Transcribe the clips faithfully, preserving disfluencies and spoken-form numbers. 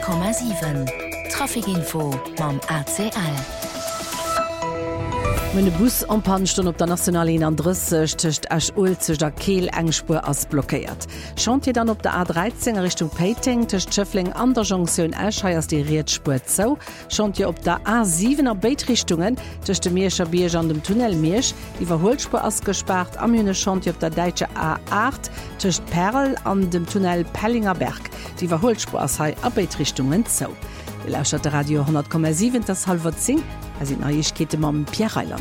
Komma sieben Trafikinfo mam A C L. Wenn de Bus anpanchten op der Nationalin an Drësseg tcht Ech Ulzeg der Keel engspur ass blockéiert. Schont je dann op der A dreizehn Richtung Peiting tcht Schëffling an der Jonioun Äscheiers die Rietspur zou, schont je op der A sieben er Beitrichtungen tcht de Meerscher Bierg an dem Tunnel Meersch, iwwer Holzspur ass gespart, am hunne schont je op der Deitsche A acht tcht Perl an dem Tunnel Pellinger Berg, diewer Holzspur ass hai a Beitrichtungen zou. Lauscht der Radio hundert Komma sieben das halber zing, as in Neuigkeiten mam Pierreiland.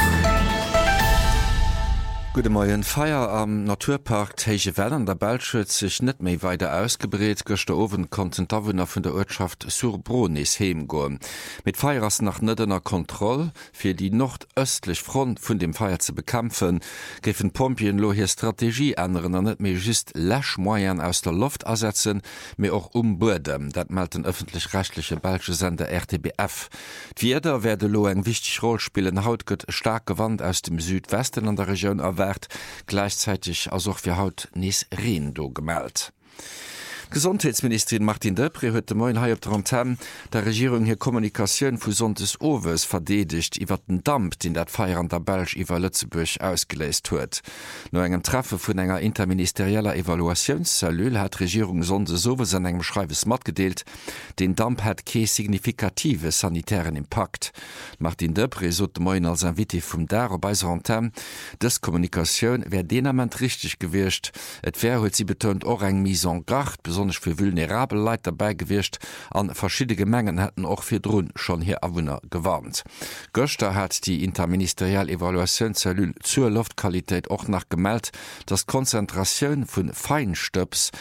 Gute Morgen. Feier am Naturpark Teiche Well an der Belschütz sich net méi weiter ausgebreet, gochte Owen konnten Dawunner vun der Ortschaft Surbronis heimgoen. Mit Feiers nach nëttener Kontroll fir die nordöstlich Front vun dem Feier zu bekämpfen, gefen Pompien lo hier Strategie ändern an net méi just Lächmoien aus der Luft ersetzen, mé auch umburdem, dat meldt den öffentlich-rechtliche Belsche Sender R T B F. D'Wieder werde lo eng wichtig Rolle spielen, haut gëtt stark gewandt aus dem Südwesten an der Region erwähnt. Gleichzeitig als auch für Haut Nis Rendo gemeldet. Gesundheitsministerin Martin Döpri huet de Moin hai op der Antenne der Regierung hier Kommunikationun vu Sontes Owes verdedigt iwwer den Damp, den dat Feier an der Belsch iwwer Lützeburg ausgeleist huet. No engem Treffe vun enger interministerieller Evaluationscellule hat Regierung Sonde Owes an engem Schreiwes mat gedeelt, den Damp hat ke signifikative sanitären Impact. Martin Döpri so de Moin als Invité vum der bei Antenne des Kommunikationun wär denament richtig gewircht, et wär huet sie betont or eng mise en garde, besonders für vulnerabel Leiit dabei gewircht, an verschiedene Mengen hätten auch fir Drun schon hier Awunner gewarnt. Göster hat die interministerielle Evaluationszellule zur Luftqualität auch nach gemeldet, dass Konzentration von Feinstöps